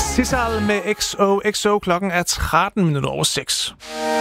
Sissal med XOXO. Klokken er 6:13.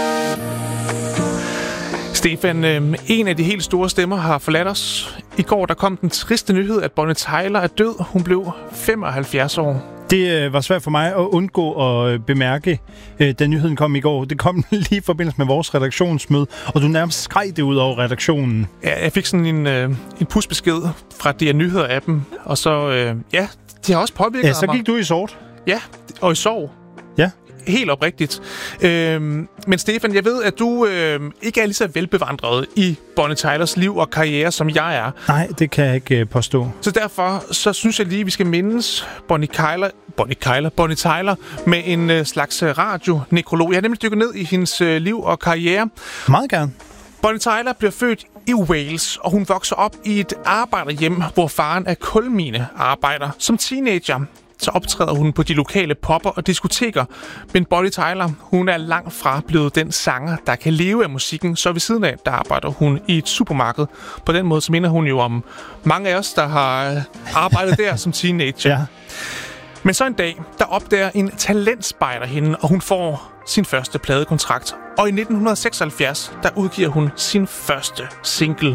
Stefan, en af de helt store stemmer har forladt os. I går der kom den triste nyhed, at Bonnie Tyler er død. Hun blev 75 år. Det var svært for mig at undgå at bemærke, da nyheden kom i går. Det kom lige i forbindelse med vores redaktionsmøde, og du nærmest skreg det ud over redaktionen. Ja, jeg fik sådan en pusbesked fra DR Nyheder-appen, og så, det har også påvirket mig. Ja, så gik du i sort. Ja, og i sorg. Ja. Helt oprigtigt. Men Stefan, jeg ved, at du ikke er lige så velbevandret i Bonnie Tylers liv og karriere, som jeg er. Nej, det kan jeg ikke påstå. Så derfor så synes jeg lige, vi skal mindes Bonnie Tyler med en slags radionekrolog. Jeg har nemlig dykket ned i hendes liv og karriere. Meget gerne. Bonnie Tyler bliver født i Wales, og hun vokser op i et arbejderhjem, hvor faren er kulminearbejder. Som teenager så optræder hun på de lokale popper og diskoteker. Men Bonnie Tyler, hun er langt fra blevet den sanger, der kan leve af musikken. Så ved siden af, der arbejder hun i et supermarked. På den måde så minder hun jo om mange af os, der har arbejdet der som teenager. Ja. Men så en dag, der opdager en talentspejder hende, og hun får sin første pladekontrakt. Og i 1976, der udgiver hun sin første single.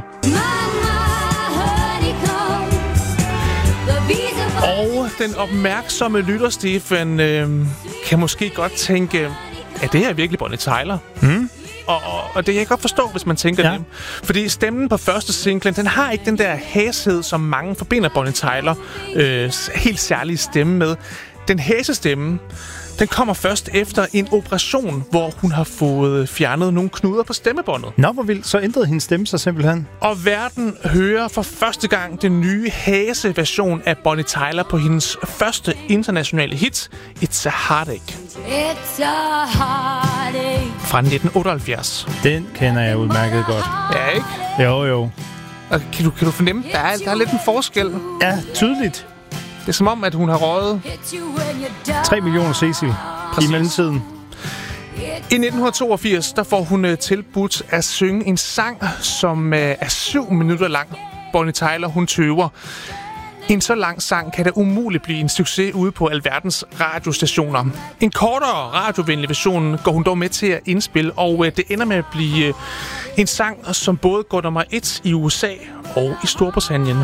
Og den opmærksomme lytter, Stefan, kan måske godt tænke, er det her virkelig Bonnie Tyler? Og det kan jeg godt forstå, hvis man tænker det. Fordi stemmen på første singlen, den har ikke den der hæshed, som mange forbinder Bonnie Tyler helt særlige stemme med. Den hæse stemme, den kommer først efter en operation, hvor hun har fået fjernet nogle knuder på stemmebåndet. Nå, hvor vildt. Så ændrede hendes stemme sig simpelthen. Og verden hører for første gang den nye hæse version af Bonnie Tyler på hendes første internationale hit, It's a Heartache. It's a Heartache. Fra 1978. Den kender jeg udmærket godt. Ja, ikke? Jo. Og kan du fornemme, der er lidt en forskel? Ja, tydeligt. Det er som om, at hun har røget 3 millioner Cecil i mellemtiden. I 1982, der får hun tilbudt at synge en sang, som er 7 minutter lang. Bonnie Tyler, hun tøver. En så lang sang kan da umuligt blive en succes ude på alverdens radiostationer. En kortere radiovenlig version går hun dog med til at indspille, og det ender med at blive en sang, som både går nummer 1 i USA og i Storbritannien.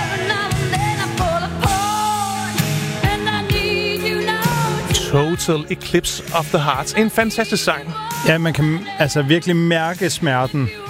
Total Eclipse of the Heart. En fantastisk sang. Ja, man kan altså virkelig mærke smerten